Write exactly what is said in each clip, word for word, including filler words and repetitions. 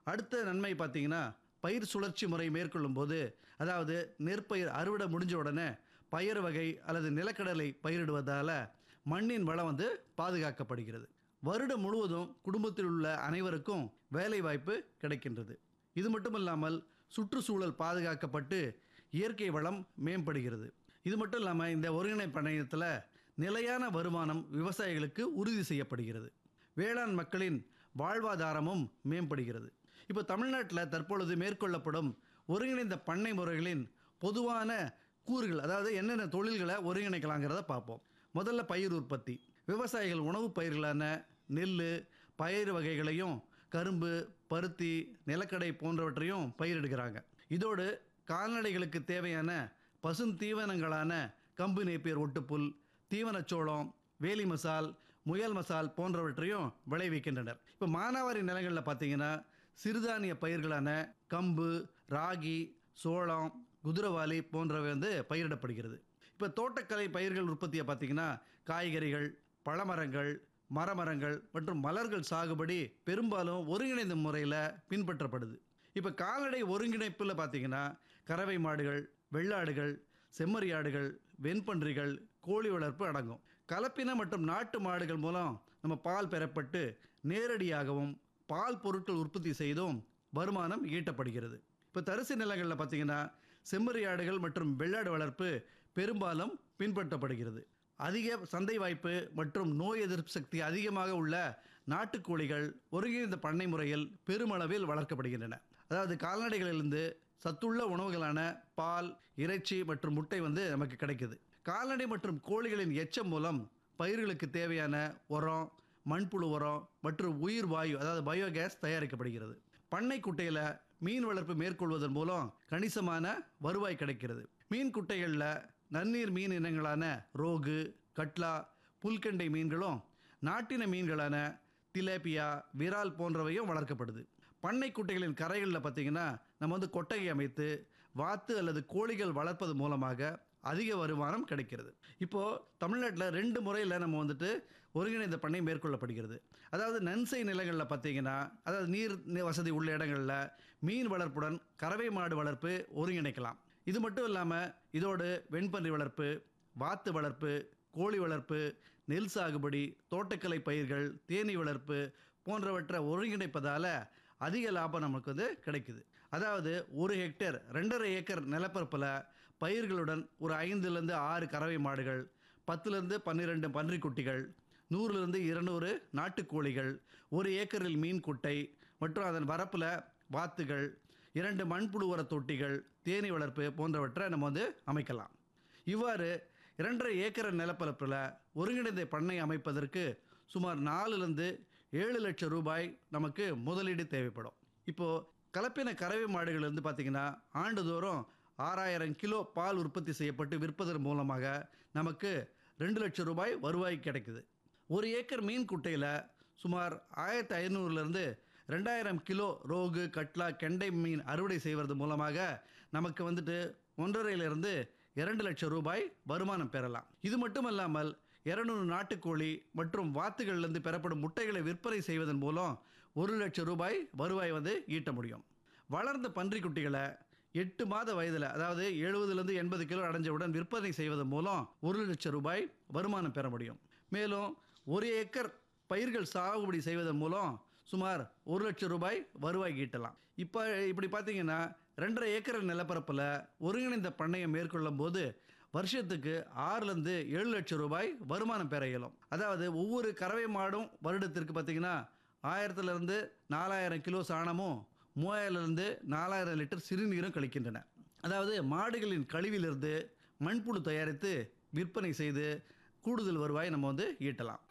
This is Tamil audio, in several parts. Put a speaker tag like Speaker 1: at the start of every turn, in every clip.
Speaker 1: அடுத்த நன்மை பார்த்தீங்கன்னா, பயிர் சுழற்சி முறை மேற்கொள்ளும்போது, அதாவது நெற்பயிர் அறுவடை முடிஞ்ச உடனே பயறு வகை அல்லது நிலக்கடலை பயிரிடுவதால மண்ணின் வளம் வந்து பாதுகாக்கப்படுகிறது. வருடம் முழுவதும் குடும்பத்தில் உள்ள அனைவருக்கும் வேலைவாய்ப்பு கிடைக்கின்றது. இது மட்டுமல்லாமல் சுற்றுச்சூழல் பாதுகாக்கப்பட்டு இயற்கை வளம் மேம்படுகிறது. இது மட்டும் இல்லாமல் இந்த ஒருங்கிணைப்பு பண்ணையத்தில் நிலையான வருமானம் விவசாயிகளுக்கு உறுதி செய்யப்படுகிறது. வேளாண் மக்களின் வாழ்வாதாரமும் மேம்படுகிறது. இப்போ தமிழ்நாட்டில் தற்பொழுது மேற்கொள்ளப்படும் ஒருங்கிணைந்த பண்ணை முறைகளின் பொதுவான கூறுகள், அதாவது என்னென்ன தொழில்களை ஒருங்கிணைக்கலாங்கிறத பார்ப்போம். முதல்ல பயிர் உற்பத்தி. விவசாயிகள் உணவுப் பயிர்களான நெல், பயிர் வகைகளையும் கரும்பு, பருத்தி, நிலக்கடை போன்றவற்றையும் பயிரிடுகிறாங்க. இதோடு கால்நடைகளுக்கு தேவையான பசுந்தீவனங்களான கம்பு, நேப்பியர், ஒட்டுப்புல், தீவனச்சோளம், வேலி மசால், முயல் மசால் போன்றவற்றையும் விளைவிக்கின்றனர். இப்போ மானாவாரி நிலங்களில் பார்த்தீங்கன்னா சிறுதானிய பயிர்களான கம்பு, ராகி, சோளம், குதிரவாளி போன்றவை வந்து பயிரிடப்படுகிறது. இப்போ தோட்டக்கலை பயிர்கள் உற்பத்தியை பார்த்தீங்கன்னா காய்கறிகள், பழமரங்கள், மரமரங்கள் மற்றும் மலர்கள் சாகுபடி பெரும்பாலும் ஒருங்கிணைந்த முறையில் பின்பற்றப்படுது. இப்போ கால்நடை ஒருங்கிணைப்பில் பார்த்தீங்கன்னா கறவை மாடுகள், வெள்ளாடுகள், செம்மறியாடுகள், வெண்பன்றிகள், கோழி வளர்ப்பு அடங்கும். கலப்பின மற்றும் நாட்டு மாடுகள் மூலம் நம்ம பால் பெறப்பட்டு நேரடியாகவும் பால் பொருட்கள் உற்பத்தி செய்தும் வருமானம் ஈட்டப்படுகிறது. இப்போ தரிசு நிலங்களில் பார்த்தீங்கன்னா செம்மறியாடுகள் மற்றும் வெள்ளாடு வளர்ப்பு பெரும்பாலும் பின்பற்றப்படுகிறது. அதிக சந்தை வாய்ப்பு மற்றும் நோய் எதிர்ப்பு சக்தி அதிகமாக உள்ள நாட்டுக்கோழிகள் ஒருங்கிணைந்த பண்ணை முறையில் பெருமளவில் வளர்க்கப்படுகின்றன. அதாவது கால்நடைகளிலிருந்து சத்துள்ள உணவுகளான பால், இறைச்சி மற்றும் முட்டை வந்து நமக்கு கிடைக்குது. கால்நடை மற்றும் கோழிகளின் எச்சம் மூலம் பயிர்களுக்கு தேவையான உரம், மண்புழு உரம் மற்றும் உயிர் வாயு, அதாவது பயோகேஸ் தயாரிக்கப்படுகிறது. பண்ணை குட்டையில் மீன் வளர்ப்பு மேற்கொள்வதன் மூலம் கணிசமான வருவாய் கிடைக்கிறது. மீன் குட்டைகளில் நன்னீர் மீன் இனங்களான ரோகு, கட்லா, புல்கெண்டை மீன்களும் நாட்டின மீன்களான திலேபியா, விரால் போன்றவையும் வளர்க்கப்படுது. பண்ணை குட்டைகளின் கரைகளில் பார்த்திங்கன்னா நம்ம வந்து கொட்டகை அமைத்து வாத்து அல்லது கோழிகள் வளர்ப்பது மூலமாக அதிக வருமானம் கிடைக்கிறது. இப்போது தமிழ்நாட்டில் ரெண்டு முறையில் நம்ம வந்துட்டு ஒருங்கிணைந்த பண்ணை மேற்கொள்ளப்படுகிறது. அதாவது நன்சை நிலங்களில் பார்த்திங்கன்னா, அதாவது நீர் வசதி உள்ள இடங்களில் மீன் வளர்ப்புடன் கறவை மாடு வளர்ப்பு ஒருங்கிணைக்கலாம். இது மட்டும் இல்லாமல் இதோடு வெண்பன்றி வளர்ப்பு, வாத்து வளர்ப்பு, கோழி வளர்ப்பு, நெல் சாகுபடி, தோட்டக்கலை பயிர்கள், தேனீ வளர்ப்பு போன்றவற்றை ஒருங்கிணைப்பதால் அதிக லாபம் நமக்கு வந்து கிடைக்குது. அதாவது ஒரு ஹெக்டேர் ரெண்டரை ஏக்கர் நிலப்பரப்பில் பயிர்களுடன் ஒரு ஐந்துலேருந்து ஆறு கறவை மாடுகள், பத்துலேருந்து பன்னிரெண்டு பன்றிக்குட்டிகள், நூறுலேருந்து இருநூறு நாட்டுக்கோழிகள், ஒரு ஏக்கரில் மீன் குட்டை மற்றும் அதன் வரப்பில் வாத்துகள், இரண்டு மண்புழு உர தொட்டிகள், தேனீ வளர்ப்பு போன்றவற்றை நம்ம வந்து அமைக்கலாம். இவ்வாறு இரண்டரை ஏக்கர் நிலப்பரப்பில் ஒருங்கிணைந்த பண்ணை அமைப்பதற்கு சுமார் நாலுலேருந்து ஏழு லட்சம் ரூபாய் நமக்கு முதலீடு தேவைப்படும். இப்போது கலப்பின கறவை மாடுகள் வந்து பார்த்திங்கன்னா ஆண்டுதோறும் ஆறாயிரம் கிலோ பால் உற்பத்தி செய்யப்பட்டு விற்பதன் மூலமாக நமக்கு ரெண்டு லட்சம் ரூபாய் வருவாய் கிடைக்குது. ஒரு ஏக்கர் மீன் குட்டையில் சுமார் ஆயிரத்தி ஐநூறுலேருந்து ரெண்டாயிரம் கிலோ ரோகு, கட்லா, கெண்டை மீன் அறுவடை செய்வது மூலமாக நமக்கு வந்துட்டு ஒன்றரையிலிருந்து இரண்டு லட்சம் ரூபாய் வருமானம் பெறலாம். இது மட்டுமல்லாமல் இருநூறு நாட்டுக்கோழி மற்றும் வாத்துகளிலிருந்து பெறப்படும் முட்டைகளை விற்பனை செய்வதன் மூலம் ஒரு லட்சம் ரூபாய் வருவாய் வந்து ஈட்ட முடியும். வளர்ந்த பன்றிக்குட்டிகளை எட்டு மாத வயதில், அதாவது எழுபதுலேருந்து எண்பது கிலோ அடைஞ்சவுடன் விற்பனை செய்வதன் மூலம் ஒரு லட்சம் ரூபாய் வருமானம் பெற முடியும். மேலும் ஒரு ஏக்கர் பயிர்கள் சாகுபடி செய்வதன் மூலம் சுமார் ஒரு லட்சம் ரூபாய் வருவாய் ஈட்டலாம். இப்போ இப்படி பார்த்தீங்கன்னா ரெண்டரை ஏக்கர் நிலப்பரப்பில் ஒருங்கிணைந்த பண்ணையை மேற்கொள்ளும் போது வருஷத்துக்கு ஆறுலேருந்து ஏழு லட்சம் ரூபாய் வருமானம் பெற இயலும். அதாவது ஒவ்வொரு கறவை மாடும் வருடத்திற்கு பார்த்திங்கன்னா ஆயிரத்துலேருந்து நாலாயிரம் கிலோ சாணமும் மூவாயிரம்லேருந்து நாலாயிரம் லிட்டர் சிறுநீரும் கழிக்கின்றன. அதாவது மாடுகளின் கழிவிலிருந்து மண்புழு தயாரித்து விற்பனை செய்து கூடுதல் வருவாய் நம்ம வந்து ஈட்டலாம்.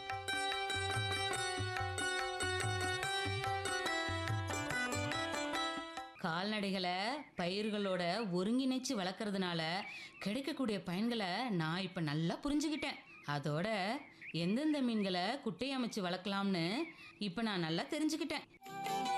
Speaker 2: கால்நடைகளை பயிர்களோட ஒருங்கிணைச்சு வளர்க்குறதுனால கிடைக்கக்கூடிய பயன்களை நான் இப்போ நல்லா புரிஞ்சுக்கிட்டேன். அதோட எந்தெந்த மீன்களை குட்டை அமைச்சு வளர்க்கலாம்னு இப்போ நான் நல்லா தெரிஞ்சுக்கிட்டேன்.